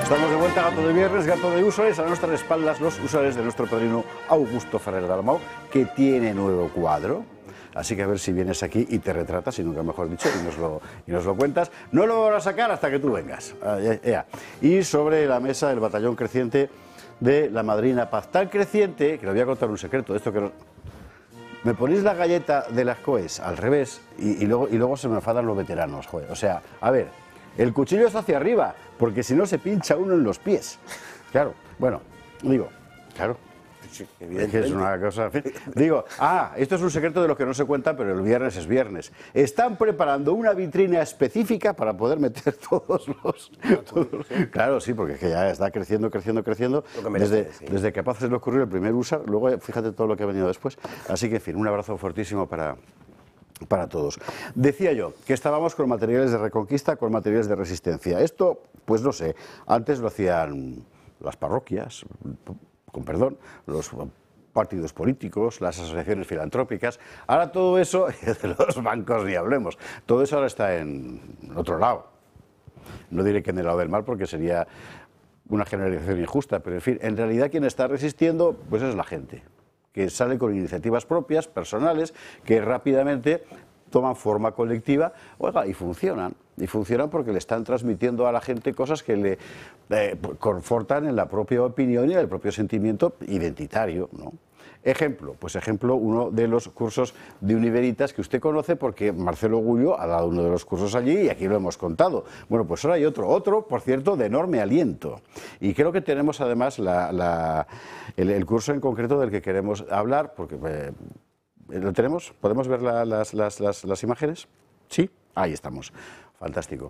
Estamos de vuelta, Gato de Viernes, Gato de Usuarios, a nuestras espaldas los usuarios de nuestro padrino Augusto Ferrer Dalmau, que tiene nuevo cuadro. Así que a ver si vienes aquí y te retratas, y nunca mejor dicho, y nos lo cuentas. No lo van a sacar hasta que tú vengas. Y sobre la mesa el batallón creciente de la Madrina Paz. Tan creciente, que le voy a contar un secreto, de esto que... Me ponéis la galleta de las COES al revés y luego se me enfadan los veteranos, joder. O sea, a ver, el cuchillo es hacia arriba, porque si no se pincha uno en los pies. Claro, bueno, digo, claro. Sí, es una cosa... Digo, esto es un secreto de los que no se cuenta, pero el viernes es viernes. Están preparando una vitrina específica para poder meter todos los... Claro, sí, porque es que ya está creciendo. Desde que a Paz se le ocurrió el primer USA, luego fíjate todo lo que ha venido después. Así que, en fin, un abrazo fortísimo para todos. Decía yo que estábamos con materiales de reconquista, con materiales de resistencia. Esto, pues no sé, antes lo hacían las parroquias, con perdón, los partidos políticos, las asociaciones filantrópicas. Ahora todo eso, de los bancos ni hablemos, todo eso ahora está en otro lado. No diré que en el lado del mal porque sería una generalización injusta, pero en fin, en realidad quien está resistiendo pues es la gente, que sale con iniciativas propias, personales, que rápidamente toman forma colectiva, y funcionan. Y funcionan porque le están transmitiendo a la gente cosas que le confortan en la propia opinión y en el propio sentimiento identitario, ¿no? Ejemplo, uno de los cursos de Univeritas que usted conoce porque Marcelo Gullo ha dado uno de los cursos allí y aquí lo hemos contado. Bueno, pues ahora hay otro, por cierto, de enorme aliento. Y creo que tenemos además el curso en concreto del que queremos hablar, porque ¿lo tenemos? ¿Podemos ver las imágenes? Sí, ahí estamos. Fantástico.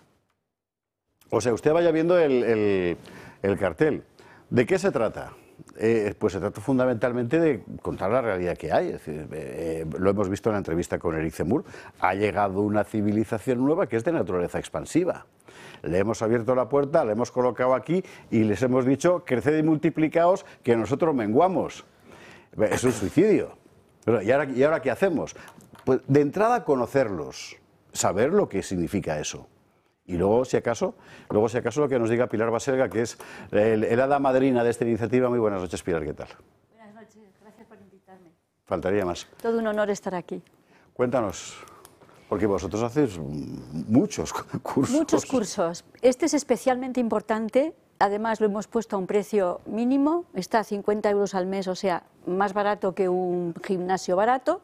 O sea, usted vaya viendo el cartel. ¿De qué se trata? Pues se trata fundamentalmente de contar la realidad que hay. Es decir, lo hemos visto en la entrevista con Eric Zemmour. Ha llegado una civilización nueva que es de naturaleza expansiva. Le hemos abierto la puerta, le hemos colocado aquí y les hemos dicho, creced y multiplicaos, que nosotros menguamos. Es un suicidio. ¿Y ahora qué hacemos? Pues de entrada conocerlos, saber lo que significa eso. Y luego, si acaso, lo que nos diga Pilar Baselga, que es el hada madrina de esta iniciativa. Muy buenas noches, Pilar, ¿qué tal? Buenas noches, gracias por invitarme. Faltaría más. Todo un honor estar aquí. Cuéntanos, porque vosotros hacéis muchos cursos. Muchos cursos. Este es especialmente importante, además lo hemos puesto a un precio mínimo, está a 50 euros al mes, o sea, más barato que un gimnasio barato,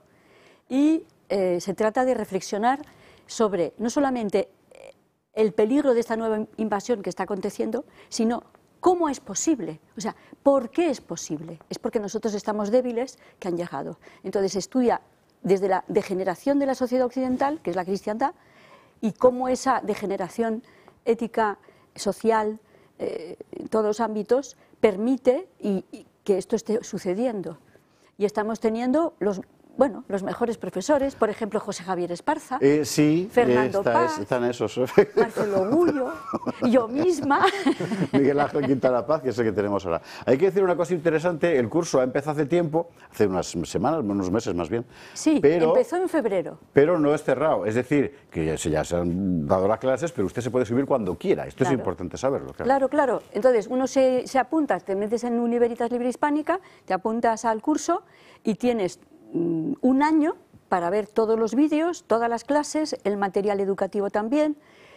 y se trata de reflexionar sobre no solamente el peligro de esta nueva invasión que está aconteciendo, sino cómo es posible, o sea, ¿por qué es posible? Es porque nosotros estamos débiles que han llegado. Entonces se estudia desde la degeneración de la sociedad occidental, que es la cristiandad, y cómo esa degeneración ética, social, en todos los ámbitos, permite que esto esté sucediendo. Y estamos teniendo los mejores profesores, por ejemplo, José Javier Esparza, sí, Fernando Paz, están esos. Marcelo Gullo, yo misma. Miguel Ángel Quintana Paz, que es el que tenemos ahora. Hay que decir una cosa interesante, el curso ha empezado hace tiempo, hace unas semanas, unos meses más bien. Sí, pero empezó en febrero. Pero no es cerrado, es decir, que ya se han dado las clases, pero usted se puede subir cuando quiera. Esto es importante saberlo. Claro. Entonces, uno se apunta, te metes en Univeritas Libre Hispánica, te apuntas al curso y tienes un año para ver todos los vídeos, todas las clases, el material educativo también,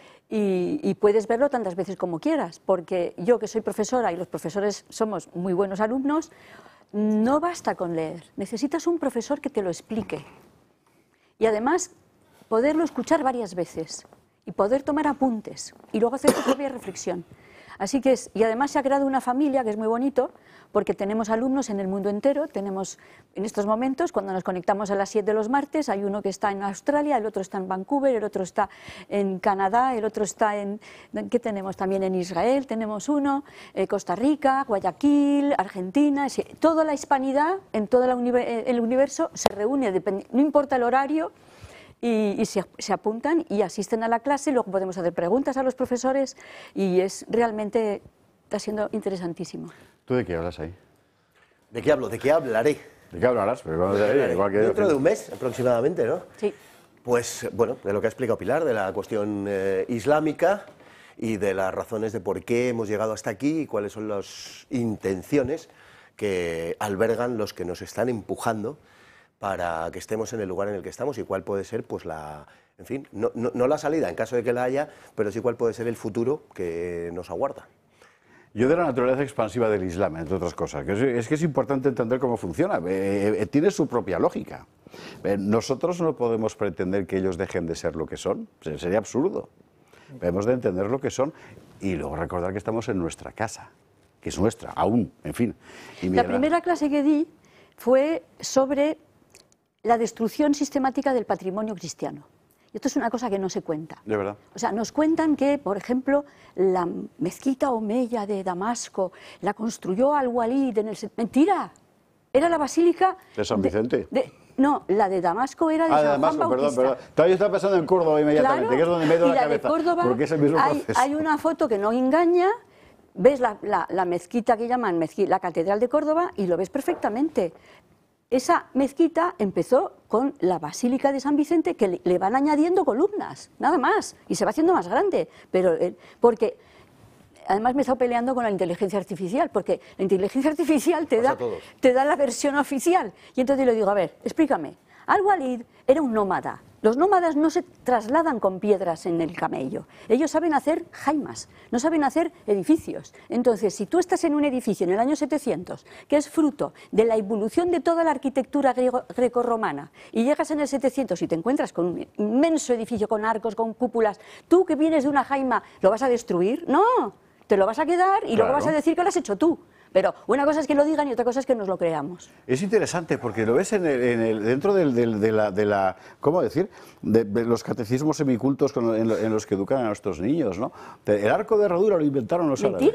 y puedes verlo tantas veces como quieras, porque yo que soy profesora y los profesores somos muy buenos alumnos, no basta con leer, necesitas un profesor que te lo explique y además poderlo escuchar varias veces y poder tomar apuntes y luego hacer tu propia reflexión. Así que y además se ha creado una familia que es muy bonito, porque tenemos alumnos en el mundo entero, tenemos en estos momentos, cuando nos conectamos a las 7 de los martes, hay uno que está en Australia, el otro está en Vancouver, el otro está en Canadá, el otro está ¿qué tenemos? También en Israel tenemos uno, Costa Rica, Guayaquil, Argentina, toda la hispanidad en todo el universo se reúne, no importa el horario, y se apuntan y asisten a la clase, luego podemos hacer preguntas a los profesores y realmente está siendo interesantísimo. ¿Tú de qué hablas ahí? ¿De qué hablo? ¿De qué hablaré? ¿De qué hablarás? Igual que dentro de un mes aproximadamente, ¿no? Sí. Pues bueno, de lo que ha explicado Pilar, de la cuestión islámica y de las razones de por qué hemos llegado hasta aquí y cuáles son las intenciones que albergan los que nos están empujando para que estemos en el lugar en el que estamos y cuál puede ser, pues, en fin, no la salida en caso de que la haya, pero sí cuál puede ser el futuro que nos aguarda. Yo de la naturaleza expansiva del Islam, entre otras cosas, es que es importante entender cómo funciona, tiene su propia lógica. Nosotros no podemos pretender que ellos dejen de ser lo que son, sería absurdo. Debemos de entender lo que son y luego recordar que estamos en nuestra casa, que es nuestra, aún, en fin. La primera clase que di fue sobre la destrucción sistemática del patrimonio cristiano. Y esto es una cosa que no se cuenta. De verdad. O sea, nos cuentan que, por ejemplo, la mezquita Omeya de Damasco la construyó Al-Walid en el... Mentira, era la basílica... ¿De San Vicente? No, la de Damasco era de San Juan Bautista. Perdón. Todavía estaba pensando en Córdoba inmediatamente, claro, que es donde me he ido la cabeza. De Córdoba, porque es el mismo proceso. Hay una foto que no engaña, ves la mezquita que llaman la Catedral de Córdoba y lo ves perfectamente. Esa mezquita empezó con la Basílica de San Vicente, que le van añadiendo columnas, nada más, y se va haciendo más grande, pero porque además me he estado peleando con la inteligencia artificial, porque la inteligencia artificial te da la versión oficial, y entonces le digo, a ver, explícame, Al-Walid era un nómada. Los nómadas no se trasladan con piedras en el camello. Ellos saben hacer jaimas, no saben hacer edificios. Entonces, si tú estás en un edificio en el año 700, que es fruto de la evolución de toda la arquitectura grecorromana, y llegas en el 700 y te encuentras con un inmenso edificio con arcos, con cúpulas, tú que vienes de una jaima, ¿lo vas a destruir? No, te lo vas a quedar y luego vas a decir que lo has hecho tú. Pero una cosa es que lo digan y otra cosa es que nos lo creamos. Es interesante porque lo ves dentro de la ¿cómo decir? De los catecismos semicultos en los que educan a nuestros niños, ¿no? El arco de herradura lo inventaron los árabes.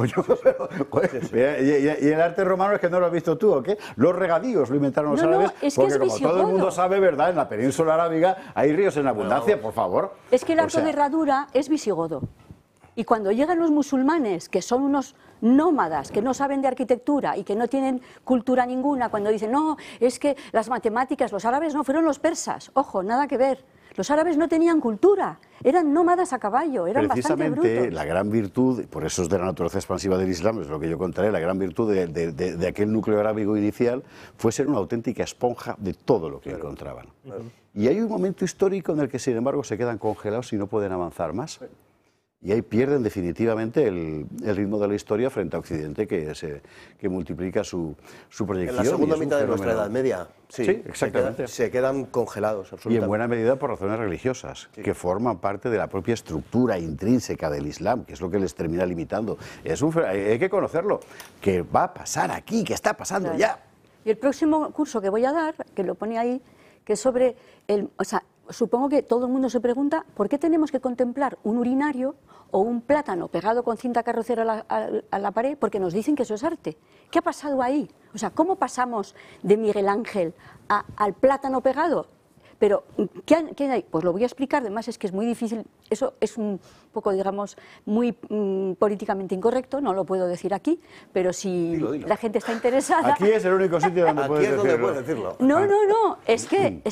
¡Mentira! ¿Y el arte romano es que no lo has visto tú o qué? Los regadíos lo inventaron los árabes, es porque que como todo el mundo sabe, ¿verdad? En la península arábiga hay ríos en abundancia, por favor. Es que el arco de herradura es visigodo. Y cuando llegan los musulmanes, que son unos nómadas, que no saben de arquitectura y que no tienen cultura ninguna, cuando dicen, no, es que las matemáticas, los árabes no, fueron los persas, ojo, nada que ver. Los árabes no tenían cultura, eran nómadas a caballo, eran bastante brutos. Precisamente la gran virtud, por eso es de la naturaleza expansiva del Islam, es lo que yo contaré, la gran virtud de aquel núcleo arábigo inicial fue ser una auténtica esponja de todo lo que encontraban. Y hay un momento histórico en el que, sin embargo, se quedan congelados y no pueden avanzar más. Y ahí pierden definitivamente el ritmo de la historia frente a Occidente, que multiplica su proyección. En la segunda mitad de nuestra Edad Media, sí, exactamente. Se quedan congelados, absolutamente. Y en buena medida por razones religiosas, que forman parte de la propia estructura intrínseca del Islam, que es lo que les termina limitando. Hay que conocerlo, que va a pasar aquí, que está pasando ya. Y el próximo curso que voy a dar, que lo pone ahí, que es sobre supongo que todo el mundo se pregunta por qué tenemos que contemplar un urinario o un plátano pegado con cinta carrocera a la pared, porque nos dicen que eso es arte. ¿Qué ha pasado ahí? O sea, ¿cómo pasamos de Miguel Ángel al plátano pegado? Pero, ¿qué hay? Pues lo voy a explicar, además es que es muy difícil, eso es un poco, digamos, muy políticamente incorrecto, no lo puedo decir aquí, pero si la gente está interesada... Aquí es el único sitio donde puedes decirlo. No, es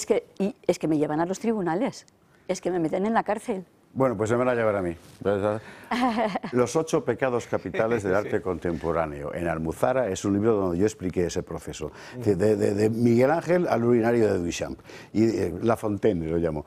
que me llevan a los tribunales, es que me meten en la cárcel. Bueno, pues se me van a llevar a mí. Los 8 pecados capitales del arte contemporáneo. En Almuzara es un libro donde yo expliqué ese proceso. De Miguel Ángel al urinario de Duchamp. Y La Fontaine lo llamo.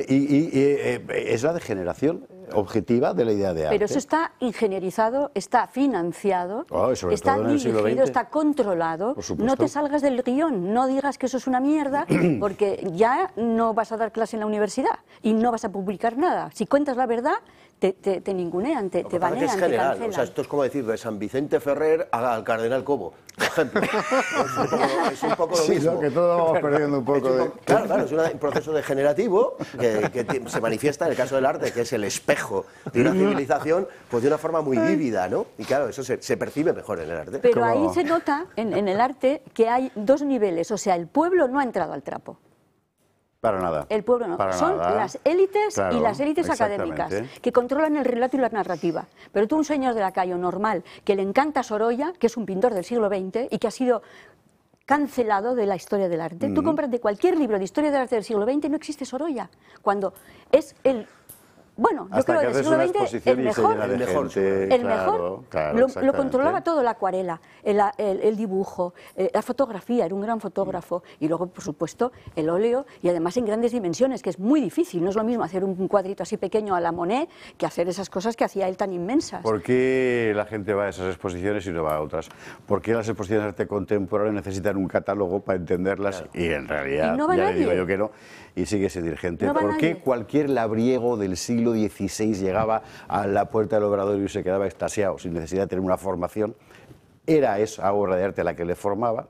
Es la degeneración objetiva de la idea de arte. Pero eso está ingenierizado, está financiado, está dirigido, está controlado. No te salgas del guión, no digas que eso es una mierda, porque ya no vas a dar clase en la universidad y no vas a publicar nada. Si cuentas la verdad, te ningunean, te banean, es general, te cancelan. O sea, esto es como decir de San Vicente Ferrer al Cardenal Cobo, por ejemplo. Es un poco lo mismo. Sí, que todos vamos perdiendo un poco. Claro, es un proceso degenerativo que se manifiesta en el caso del arte, que es el espejo de una civilización, pues de una forma muy vívida, ¿no? Y claro, eso se percibe mejor en el arte. Pero ahí se nota, en el arte, que hay 2 niveles, o sea, el pueblo no ha entrado al trapo. Para nada. El pueblo no. Son las élites y las élites académicas que controlan el relato y la narrativa. Pero tú, un señor de la calle normal, que le encanta Sorolla, que es un pintor del siglo XX y que ha sido cancelado de la historia del arte. Tú compras de cualquier libro de historia del arte del siglo XX y no existe Sorolla. Cuando es Bueno, yo Hasta creo que que del haces siglo una XX exposición el y se mejor. llena de El mejor, gente, El claro, mejor claro, lo exactamente. controlaba todo, la acuarela, el dibujo, la fotografía, era un gran fotógrafo, y luego, por supuesto, el óleo, y además en grandes dimensiones, que es muy difícil, no es lo mismo hacer un cuadrito así pequeño a la Monet que hacer esas cosas que hacía él tan inmensas. ¿Por qué la gente va a esas exposiciones y no va a otras? ¿Por qué las exposiciones de arte contemporáneo necesitan un catálogo para entenderlas? Claro. Y en realidad, Y no va ya le nadie. digo yo que no, y sigue sin ir gente. No va ¿Por qué nadie. cualquier labriego del siglo XVI llegaba a la puerta del Obradoiro y se quedaba extasiado sin necesidad de tener una formación? Era esa obra de arte la que le formaba.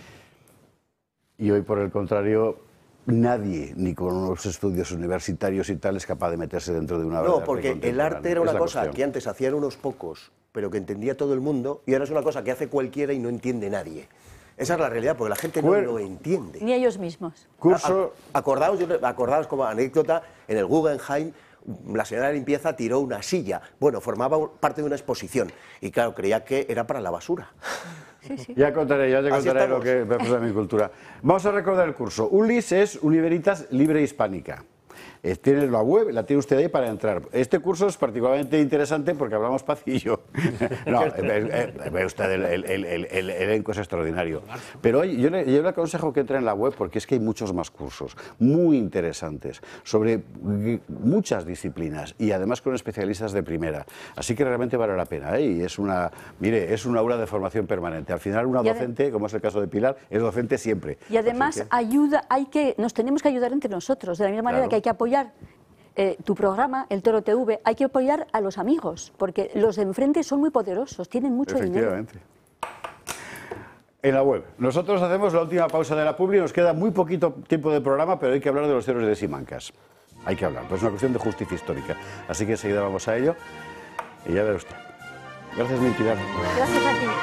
Y hoy, por el contrario, nadie, ni con unos estudios universitarios y tal, es capaz de meterse dentro de una obra de No, arte porque el contemporánea. arte era Es una la cosa cuestión. que antes hacían unos pocos, pero que entendía todo el mundo, y ahora es una cosa que hace cualquiera y no entiende nadie. Esa es la realidad, porque la gente no Bueno. lo entiende. Ni ellos mismos. Curso... Acordaos como anécdota, en el Guggenheim la señora de limpieza tiró una silla. Bueno, formaba parte de una exposición y claro, creía que era para la basura. Sí, sí. Ya te contaré Así lo estamos. que me pasa en mi cultura. Vamos a recordar el curso. ULIS es Universitas Libre Hispánica. Tiene la web, la tiene usted ahí para entrar. Este curso es particularmente interesante porque hablamos pacillo. No, ve usted, el elenco es extraordinario. Pero oye, yo le aconsejo que entre en la web porque es que hay muchos más cursos muy interesantes sobre muchas disciplinas y además con especialistas de primera. Así que realmente vale la pena, ¿eh? Y es una aula de formación permanente. Al final una docente, como es el caso de Pilar, es docente siempre. Y además nos tenemos que ayudar entre nosotros, de la misma manera Claro. que hay que apoyar tu programa, el Toro TV, hay que apoyar a los amigos, porque los de enfrente son muy poderosos, tienen mucho dinero. Efectivamente. En la web. Nosotros hacemos la última pausa de la publi, nos queda muy poquito tiempo de programa, pero hay que hablar de los héroes de Simancas. Hay que hablar, pues es una cuestión de justicia histórica. Así que enseguida vamos a ello y ya verá usted. Gracias, mi Pilar. Gracias a ti.